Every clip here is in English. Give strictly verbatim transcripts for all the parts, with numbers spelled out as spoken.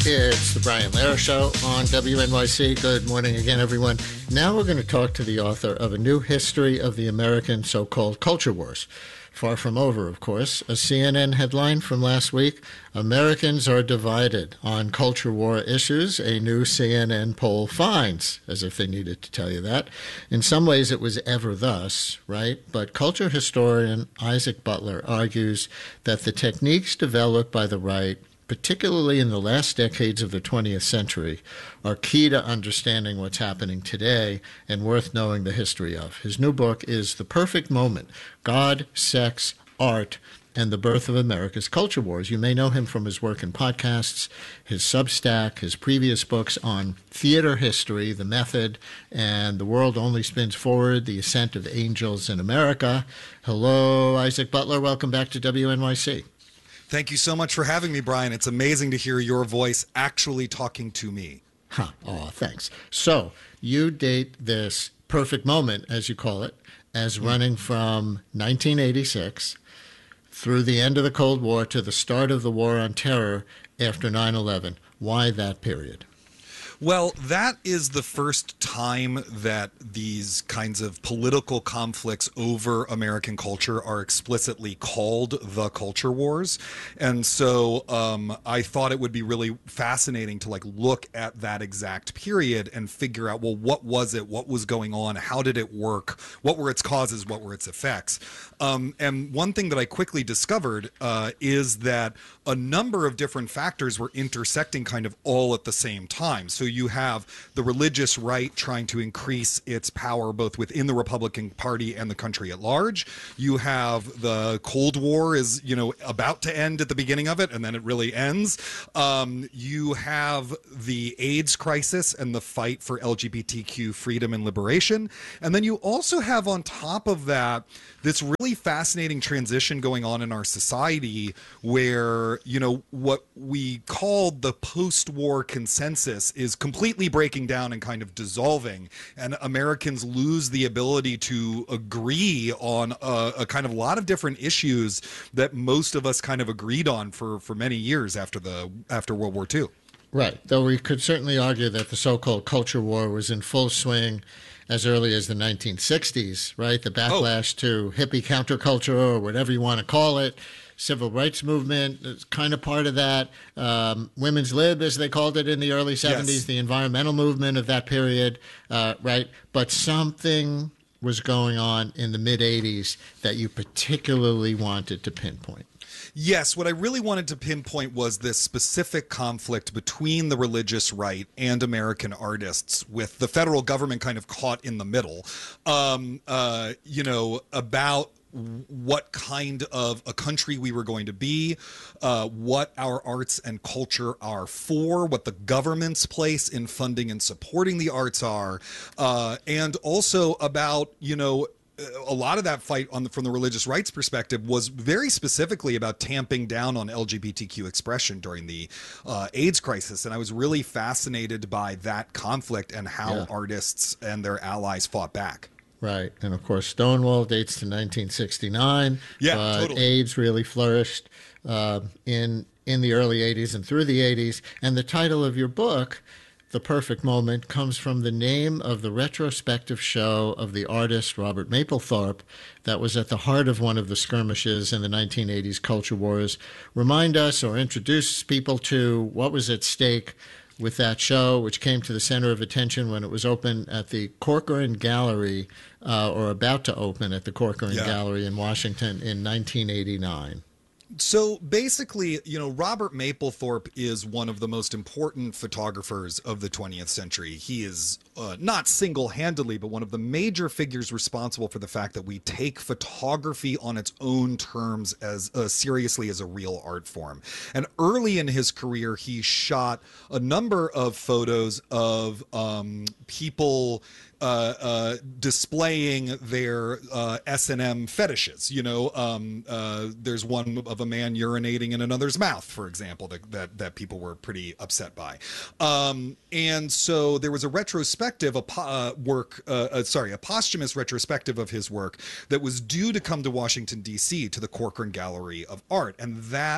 It's the Brian Lehrer Show on W N Y C. Good morning again, everyone. Now we're going to talk to the author of A New History of the American So-Called Culture Wars. Far from over, of course. A C N N headline from last week, Americans are divided on culture war issues, a new C N N poll finds, as if they needed to tell you that. In some ways it was ever thus, right? But culture historian Isaac Butler argues that the techniques developed by the right, particularly in the last decades of the twentieth century, are key to understanding what's happening today and worth knowing the history of. His new book is The Perfect Moment, God, Sex, Art, and the Birth of America's Culture Wars. You may know him from his work in podcasts, his Substack, his previous books on theater history, The Method, and The World Only Spins Forward, The Ascent of Angels in America. Hello, Isaac Butler. Welcome back to W N Y C. Thank you so much for having me, Brian. It's amazing to hear your voice actually talking to me. Huh. Oh, thanks. So you date this perfect moment, as you call it, as running from nineteen eighty-six through the end of the Cold War to the start of the War on Terror after nine eleven. Why that period? Well, that is the first time that these kinds of political conflicts over American culture are explicitly called the culture wars. And so um, I thought it would be really fascinating to like look at that exact period and figure out, well, what was it? What was going on? How did it work? What were its causes? What were its effects? Um, and one thing that I quickly discovered uh, is that a number of different factors were intersecting kind of all at the same time. So you have the religious right trying to increase its power both within the Republican Party and the country at large. You have the Cold War is, you know, about to end at the beginning of it, and then it really ends. Um, you have the AIDS crisis and the fight for L G B T Q freedom and liberation. And then you also have on top of that this really fascinating transition going on in our society where, you know, what we called the post-war consensus is completely breaking down and kind of dissolving, and Americans lose the ability to agree on a, a kind of lot of different issues that most of us kind of agreed on for, for many years after the after World War Two. Right, though we could certainly argue that the so-called culture war was in full swing as early as the nineteen sixties, right? The backlash oh. to hippie counterculture, or whatever you want to call it, civil rights movement is kind of part of that. Um, women's lib, as they called it in the early seventies, yes. The environmental movement of that period, uh, right? But something was going on in the mid-eighties that you particularly wanted to pinpoint. Yes, what I really wanted to pinpoint was this specific conflict between the religious right and American artists, with the federal government kind of caught in the middle, um, uh, you know, about what kind of a country we were going to be, uh, what our arts and culture are for, what the government's place in funding and supporting the arts are, uh, and also about, you know, a lot of that fight on the, from the religious rights perspective was very specifically about tamping down on L G B T Q expression during the uh, AIDS crisis. And I was really fascinated by that conflict and how yeah. artists and their allies fought back. Right. And of course, Stonewall dates to nineteen sixty-nine. Yeah, but totally. AIDS really flourished uh, in, in the early eighties and through the eighties. And the title of your book, The Perfect Moment, comes from the name of the retrospective show of the artist Robert Mapplethorpe that was at the heart of one of the skirmishes in the nineteen eighties culture wars. Remind us or introduce people to what was at stake with that show, which came to the center of attention when it was open at the Corcoran Gallery, uh, or about to open at the Corcoran yeah. Gallery in Washington in nineteen eighty-nine. So basically, you know, Robert Mapplethorpe is one of the most important photographers of the twentieth century. He is uh, not single-handedly, but one of the major figures responsible for the fact that we take photography on its own terms as uh, seriously as a real art form. And early in his career, he shot a number of photos of um, people Uh, uh, displaying their uh, S and M fetishes. You know, um, uh, there's one of a man urinating in another's mouth, for example, that that, that people were pretty upset by. Um, and so there was a retrospective, a po- uh, work, uh, uh, sorry, a posthumous retrospective of his work that was due to come to Washington, D C, to the Corcoran Gallery of Art. And that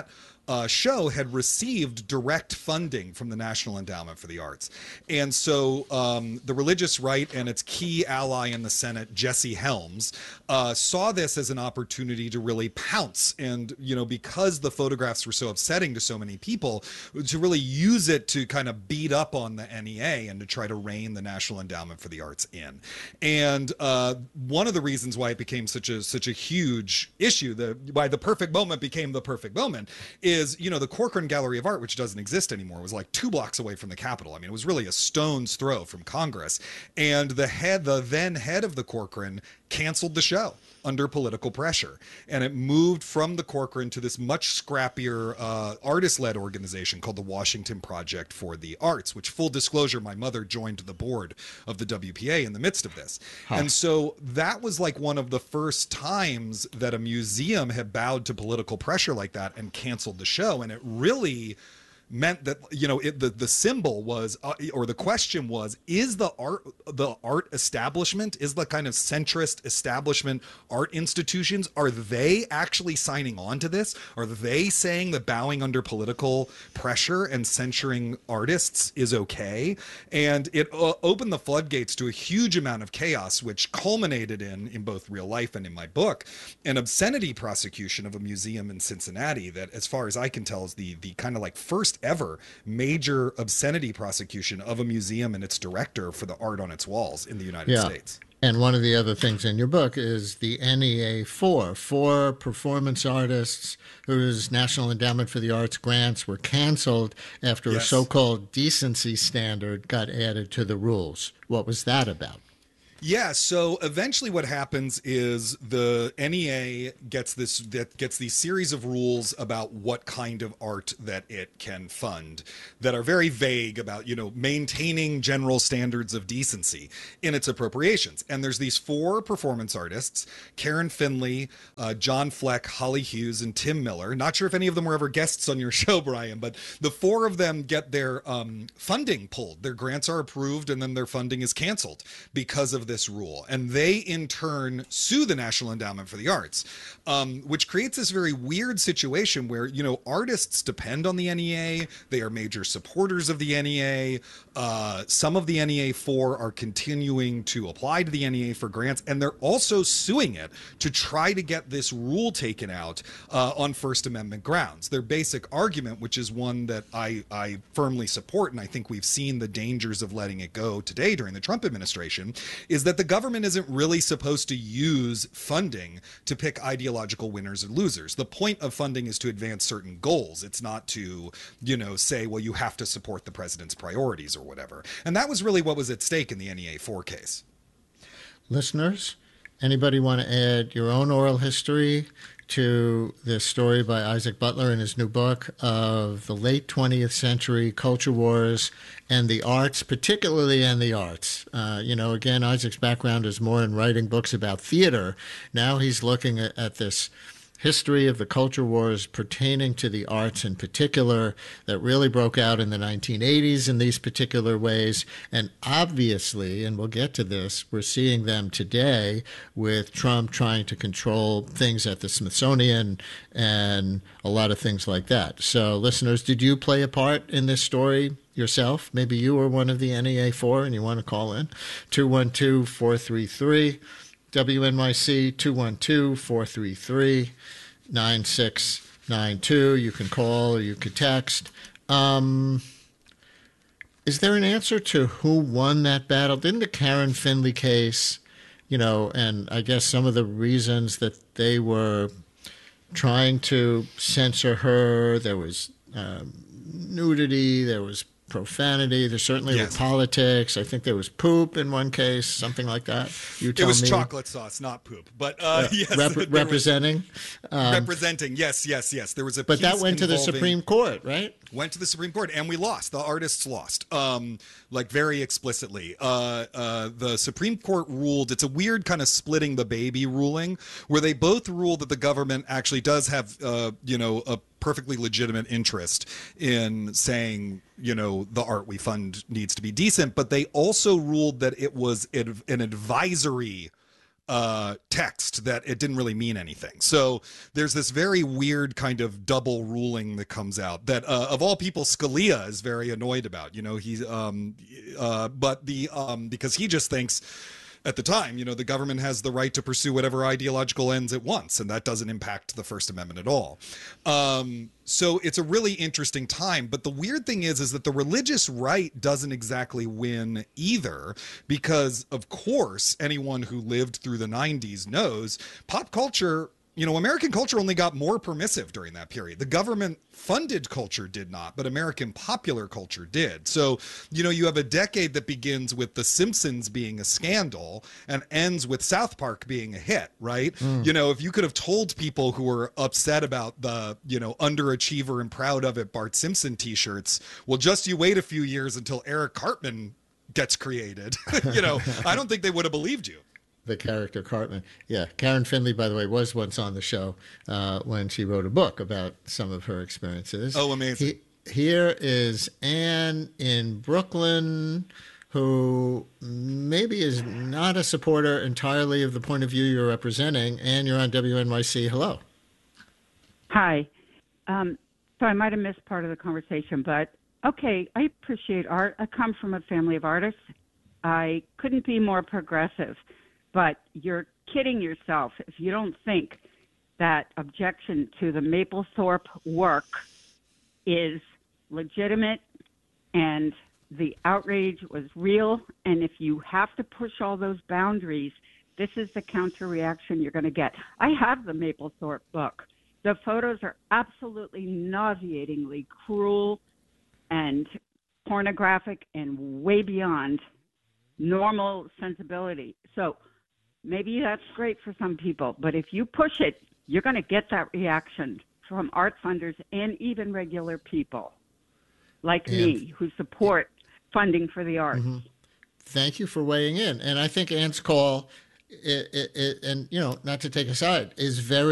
uh, show had received direct funding from the National Endowment for the Arts. And so um, the religious right and its key ally in the Senate, Jesse Helms, uh, saw this as an opportunity to really pounce. And, you know, because the photographs were so upsetting to so many people, to really use it to kind of beat up on the N E A and to try to rein the National Endowment for the Arts in. And uh, one of the reasons why it became such a such a huge issue, the why the perfect moment became the perfect moment, is, you know, the Corcoran Gallery of Art, which doesn't exist anymore, was like two blocks away from the Capitol. I mean, it was really a stone's throw from Congress. And the head, the then head of the Corcoran, canceled the show under political pressure, and it moved from the Corcoran to this much scrappier uh, artist-led organization called the Washington Project for the Arts, which, full disclosure, my mother joined the board of the W P A in the midst of this. Huh. And so that was like one of the first times that a museum had bowed to political pressure like that and canceled the show. And it really meant that, you know, it, the the symbol was, uh, or the question was, is the art the art establishment, is the kind of centrist establishment art institutions, are they actually signing on to this? Are they saying that bowing under political pressure and censoring artists is okay? And it uh, opened the floodgates to a huge amount of chaos, which culminated in, in both real life and in my book, an obscenity prosecution of a museum in Cincinnati that, as far as I can tell, is the the kind of like first ever major obscenity prosecution of a museum and its director for the art on its walls in the United yeah. States. And one of the other things in your book is the N E A four, four performance artists whose National Endowment for the Arts grants were canceled after yes. a so-called decency standard got added to the rules. What was that about? Yeah, so eventually what happens is the N E A gets this that gets these series of rules about what kind of art that it can fund that are very vague about, you know, maintaining general standards of decency in its appropriations. And there's these four performance artists, Karen Finley, uh, John Fleck, Holly Hughes, and Tim Miller. Not sure if any of them were ever guests on your show, Brian, but the four of them get their um, funding pulled. Their grants are approved and then their funding is canceled because of this rule, and they in turn sue the National Endowment for the Arts, um, which creates this very weird situation where, you know, artists depend on the N E A. They are major supporters of the N E A. Uh, some of the N E A four are continuing to apply to the N E A for grants, and they're also suing it to try to get this rule taken out uh, on First Amendment grounds. Their basic argument, which is one that I, I firmly support, and I think we've seen the dangers of letting it go today during the Trump administration, is that the government isn't really supposed to use funding to pick ideological winners or losers. The point of funding is to advance certain goals. It's not to, you know, say, well, you have to support the president's priorities or whatever. And that was really what was at stake in the N E A four case. Listeners, anybody want to add your own oral history to this story by Isaac Butler in his new book of the late twentieth century culture wars and the arts, particularly in the arts? Uh, you know, again, Isaac's background is more in writing books about theater. Now he's looking at, at this history of the culture wars pertaining to the arts in particular that really broke out in the nineteen eighties in these particular ways. And obviously, and we'll get to this, we're seeing them today with Trump trying to control things at the Smithsonian and a lot of things like that. So listeners, did you play a part in this story yourself? Maybe you were one of the N E A four and you want to call in. two one two, four three three W N Y C, two one two, four three three, nine six nine two. You can call or you could text. Um, is there an answer to who won that battle? Didn't the Karen Finley case, you know, and I guess some of the reasons that they were trying to censor her, there was um, nudity, there was profanity. There certainly yes. were politics. I think there was poop in one case, something like that. You tell me. It was me. chocolate sauce, not poop. But uh, uh, yes, rep- representing, um, representing. Yes, yes, yes. There was a. But that went to the Supreme Court, right? Went to the Supreme Court, and we lost. The artists lost, um, like very explicitly. Uh, uh, the Supreme Court ruled. It's a weird kind of splitting the baby ruling, where they both ruled that the government actually does have, uh, you know, a perfectly legitimate interest in saying, you know, the art we fund needs to be decent, but they also ruled that it was an advisory uh, text that it didn't really mean anything. So there's this very weird kind of double ruling that comes out that, uh, of all people, Scalia is very annoyed about. You know, he's, um, uh, but the um, because he just thinks, at the time, you know, the government has the right to pursue whatever ideological ends it wants, and that doesn't impact the First Amendment at all. Um, so it's a really interesting time. But the weird thing is, is that the religious right doesn't exactly win either, because, of course, anyone who lived through the nineties knows pop culture. You know, American culture only got more permissive during that period. The government funded culture did not, but American popular culture did. So, you know, you have a decade that begins with The Simpsons being a scandal and ends with South Park being a hit, right? Mm. You know, if you could have told people who were upset about the, you know, underachiever and proud of it Bart Simpson t-shirts, well, just you wait a few years until Eric Cartman gets created, you know, I don't think they would have believed you. The character Cartman. Yeah. Karen Finley, by the way, was once on the show uh, when she wrote a book about some of her experiences. Oh, amazing. He, here is Anne in Brooklyn, who maybe is not a supporter entirely of the point of view you're representing. Anne, you're on W N Y C. Hello. Hi. Um, so I might have missed part of the conversation, but okay, I appreciate art. I come from a family of artists. I couldn't be more progressive. But you're kidding yourself if you don't think that objection to the Mapplethorpe work is legitimate and the outrage was real. And if you have to push all those boundaries, this is the counter reaction you're going to get. I have the Mapplethorpe book. The photos are absolutely nauseatingly cruel and pornographic and way beyond normal sensibility. So maybe that's great for some people, but if you push it, you're going to get that reaction from art funders and even regular people like and, me who support funding for the arts. Mm-hmm. Thank you for weighing in. And I think Anne's call, it, it, it, and, you know, not to take a side, is very